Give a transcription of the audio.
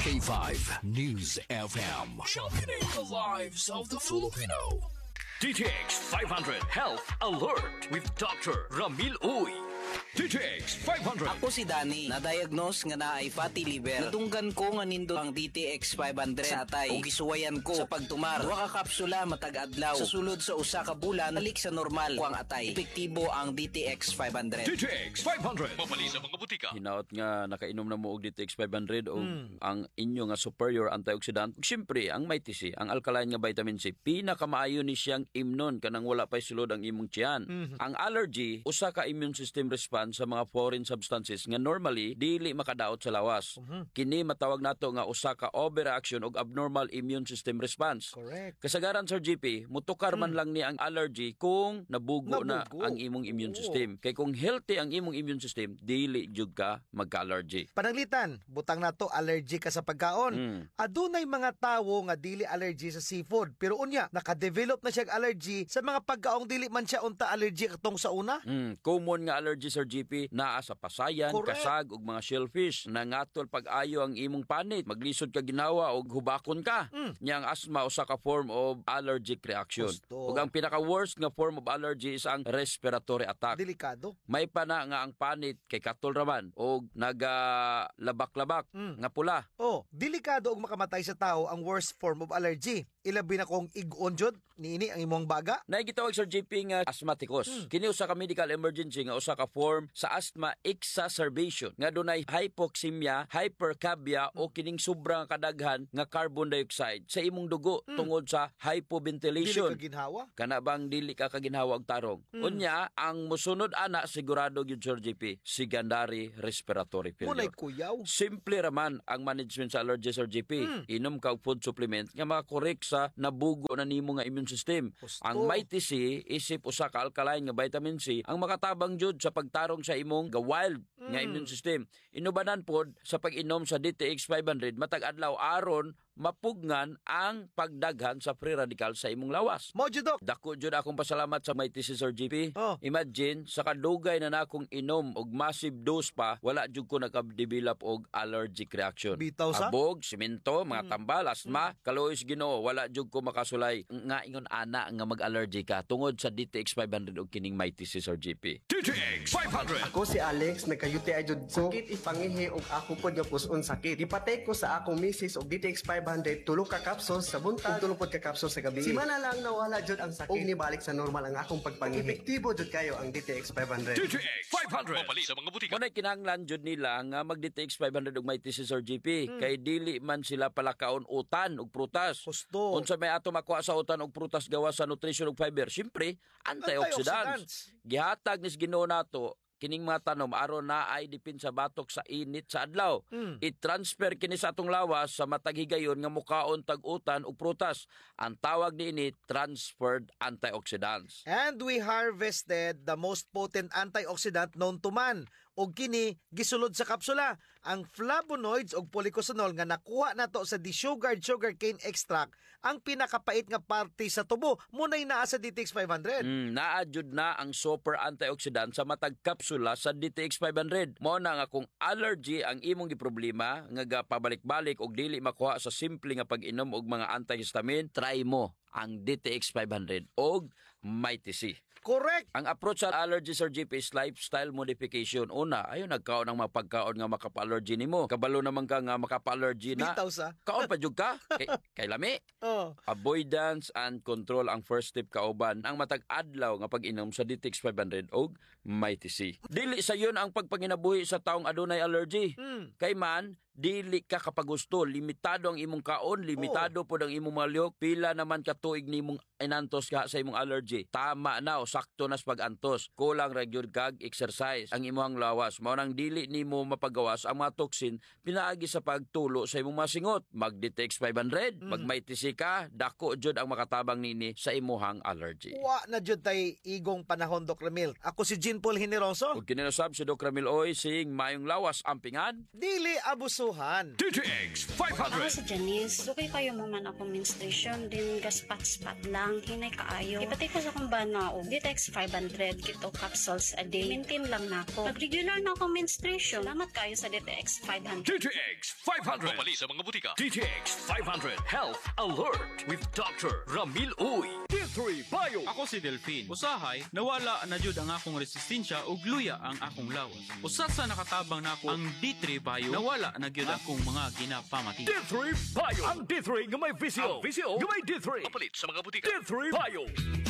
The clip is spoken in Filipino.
K5 News FM. Championing the lives of the Filipino. DTX 500 Health Alert with Dr. Ramil Uy. DTX 500. Ako si Danny, na-diagnose nga na ay fatty liver. Natunggan ko nga nindo ang DTX 500 sa atay. O gisuwayan ko sa pagtumar. Duha ka kapsula matag adlaw. Sa sulod sa usa ka bulan, balik sa normal ko ang atay. Epektibo ang DTX 500. DTX 500. Mapali sa mga butika. Hinaot nga nakainom na mo og DTX 500 o ang inyo nga superior antioxidant. Siyempre, ang MyTC, ang alkaline nga vitamin C, pinakamaayo ni siyang imnon kanang wala pa'y sulod ang imong tiyan. Ang allergy, usa ka immune system response sa mga foreign substances nga normally dili makadaot sa lawas. Kini matawag nato nga usa ka overreaction og abnormal immune system response. Correct. Kasagaran Sir GP, mutukar man lang ni ang allergy kung nabugo na ang imong immune system. Kay kung healthy ang imong immune system, dili jud ka magka-allergy. Pananglitan, butang nato allergy ka sa pagkaon. Adunay mga tawo nga dili allergy sa seafood, pero unya naka-develop na siya allergy sa mga pagkaong dili man siya unta allergy katong sa una. Common nga allergy Sir GP naa sa pasayan, Correct. kasag ug mga shellfish. Nangatol pag-ayo ang imong panit, maglisod ka ginawa og hubakon ka. Nya ang asthma usa ka form of allergic reaction. Gusto. Ug ang pinaka-worst nga form of allergy is ang respiratory attack. Delikado. May pa na nga ang panit kay katol raman og nagalabak-labak nga pula. Oh, delikado og makamatay sa tao ang worst form of allergy. Ilabi na kong ig-on jud niini ang imong baga. Naigitawag Sir JP nga asthmaticus. Kini usa ka medical emergency nga usa ka form sa asthma exacerbation nga dunay hypoxemia, hypercapnia o kining sobrang kadaghan nga carbon dioxide sa imong dugo tungod sa hypoventilation. Dili ka ginhawa. Kana bang dili ka kaginhawa og tarong? Unya, ang musunod ana sigurado gyud Sir JP, secondary respiratory Munay failure. kuyaw. Simple raman ang management sa allergy Sir JP. Inom ka og food supplement nga makakorek sa nabugo na nimo nga immune system. Gusto. Ang MyTC isip usa ka alkaline nga vitamin C ang makatabang jud sa pagtarong sa imong wild nga immune system. Inubanan pod sa pag-inom sa DTX 500 matag adlaw aron mapugnan ang pagdaghan sa free radical sa imong lawas. Mo jud, Dok. Dako jud akong pasalamat sa MyTC Sir GP. Oh. Imagine sa kadugay na nakong inom og massive dose pa, wala jud ko naka-develop og allergic reaction. Bitaw sa? Abog, simento, mga tambal, asma, kalois Ginoo, wala jud ko makasulay. Nga ingon ana nga mag-allergy ka tungod sa DTX 500 og kining MyTC Sir GP. DTX 500. Ako si Alex, nagka-UTI jud ko. Sakit ipangihi og ako pod nga puson sakit. Ipatay ko sa akong misis og DTX 500 tulong ka capsules sa buntag, tulong pod ka capsules sa gabi. Si mana lang nawala jud ang sakit. Og nibalik sa normal ang akong pagpangihi. Epektibo jud kayo ang DTX 500. DTX 500. Mapali sa mga butika. Muna'y kinahanglan jud nila nga mag-DTX 500 og MyTC Sir GP. Kay dili man sila palakaon utan og prutas. Gusto. Unsa may ato makuha sa utan og prutas gawa sa nutrition ug fiber? Siyempre, antioxidants. Gihatag nis Ginoo nato kining mga tanom aron na ay dipin sa batok sa init sa adlaw. I-transfer kini sa atong lawas sa matag higayon nga mukaon tag-utan ug prutas. Ang tawag niini transferred antioxidants. And we harvested the most potent antioxidant known to man. Og kini gisulod sa kapsula ang flavonoids og polycosanol nga nakuha nato sa desugared sugarcane extract, ang pinakapait nga parte sa tubo. Munay naa sa DTX 500. Naa jud na ang super antioxidant sa matag kapsula sa DTX 500. Mao na nga kung allergy ang imong giproblema nga gapabalik-balik og dili makuha sa simple nga pag-inom og mga antihistamine, try mo ang DTX 500 og MyTC. Correct. Ang approach sa allergy Sir GP is lifestyle modification. Una, ayaw nagkaon ng mga pagkaon nga makapa-allergy nimo. Kabalo naman ka nga makapa-allergy na. Bitaw sa. Kaon pa jud ka? Kay lami. Oh. Avoidance and control ang first step kauban ang matag adlaw nga pag-inom sa DTX 500 og MyTC. Dili sa yun ang pagpanginabuhi sa taong adunay allergy. Kay man, dili ka kapagusto, limitado ang imong kaon, limitado pod ang imong malyok, pila naman ka tuig nimong inantos ka sa imong allergy. Tama na o sakto nas pag-antos. Kulang ra gyud kag exercise ang imong lawas. Mao nang dili nimo mapagawas ang mga toxin pinaagi sa pagtulo sa imong masingot. Mag-DTX 500, mag MyTC ka, dako jud ang makatabang nini sa imong allergy. Wa na jud tay igong panahon, Dok Ramil. Ako si Jean Paul Generoso. Ug kinasab si Doc Ramil Oy sing mayong lawas ampingan. Dili abuso kasuhan. DTX Ako 500. si Janice. Lugay kayo mo man ako menstruation din gaspat-spat lang. Hinay kaayo. Ipatay ko sa kong bana o DTX 500 kito capsules a day. Maintain lang na ako. Pag-regular na ako menstruation. Salamat kayo sa DTX 500. DTX 500. Pumali sa mga butika. DTX 500 Health Alert with Dr. Ramil Uy. D3 Bio. Ako si Delphine. Usahay, nawala na jud ang akong resistensya ug luya ang akong lawas. Usa sa nakatabang nako ang D3 Bio, nawala na gyud akong mga ginapamati. D3 Bio. Ang D3 nga may visio. Ang visio nga may D3. Papalit sa mga butika. D3 Bio.